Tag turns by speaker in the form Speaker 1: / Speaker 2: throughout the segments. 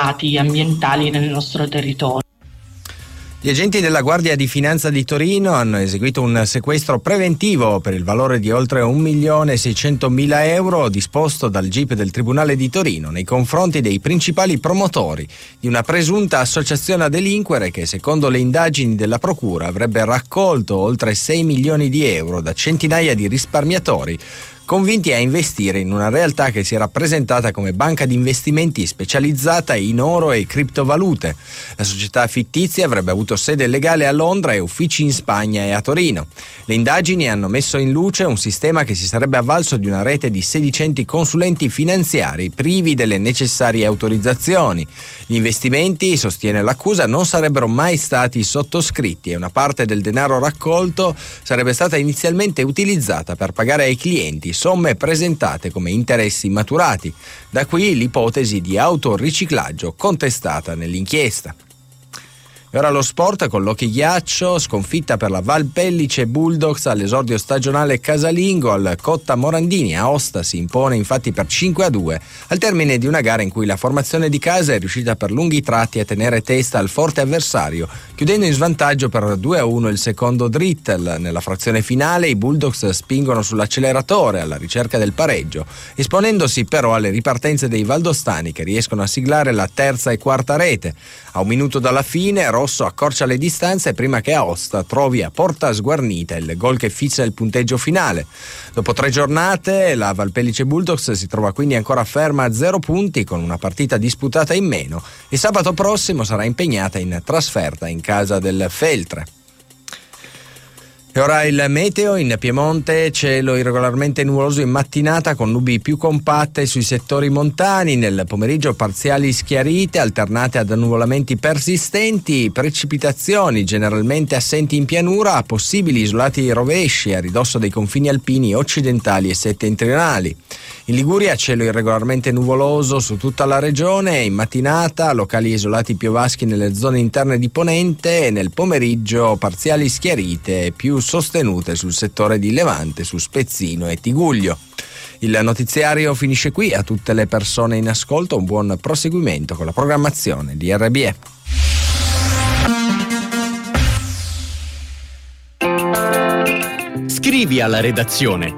Speaker 1: reati ambientali nel nostro territorio.
Speaker 2: Gli agenti della Guardia di Finanza di Torino hanno eseguito un sequestro preventivo per il valore di oltre 1.600.000 euro disposto dal GIP del Tribunale di Torino nei confronti dei principali promotori di una presunta associazione a delinquere che, secondo le indagini della Procura, avrebbe raccolto oltre 6 milioni di euro da centinaia di risparmiatori convinti a investire in una realtà che si era presentata come banca di investimenti specializzata in oro e criptovalute. La società fittizia avrebbe avuto sede legale a Londra e uffici in Spagna e a Torino. Le indagini hanno messo in luce un sistema che si sarebbe avvalso di una rete di sedicenti consulenti finanziari privi delle necessarie autorizzazioni. Gli investimenti, sostiene l'accusa, non sarebbero mai stati sottoscritti e una parte del denaro raccolto sarebbe stata inizialmente utilizzata per pagare ai clienti somme presentate come interessi maturati. Da qui l'ipotesi di autoriciclaggio contestata nell'inchiesta. E ora lo sport con l'hockey ghiaccio, sconfitta per la Valpellice Bulldogs all'esordio stagionale casalingo al Cotta Morandini. Aosta si impone infatti per 5-2 al termine di una gara in cui la formazione di casa è riuscita per lunghi tratti a tenere testa al forte avversario, chiudendo in svantaggio per 2-1 il secondo Drittel. Nella frazione finale i Bulldogs spingono sull'acceleratore alla ricerca del pareggio, esponendosi però alle ripartenze dei valdostani che riescono a siglare la terza e quarta rete. A un minuto dalla fine Rosso accorcia le distanze prima che Aosta trovi a porta sguarnita il gol che fissa il punteggio finale. Dopo 3 giornate la Valpellice Bulldogs si trova quindi ancora ferma a 0 punti con una partita disputata in meno e sabato prossimo sarà impegnata in trasferta in casa del Feltre. E ora il meteo: in Piemonte cielo irregolarmente nuvoloso in mattinata con nubi più compatte sui settori montani, nel pomeriggio parziali schiarite alternate ad annuvolamenti persistenti, precipitazioni generalmente assenti in pianura, possibili isolati rovesci a ridosso dei confini alpini occidentali e settentrionali. In Liguria cielo irregolarmente nuvoloso su tutta la regione, in mattinata locali isolati piovaschi nelle zone interne di Ponente e nel pomeriggio parziali schiarite più sostenute sul settore di Levante, su Spezzino e Tiguglio. Il notiziario finisce qui. A tutte le persone in ascolto un buon proseguimento con la programmazione di RBE.
Speaker 3: Scrivi alla redazione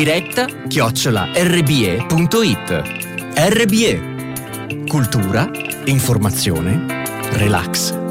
Speaker 3: diretta@rbe.it. RBE. Cultura, informazione, relax.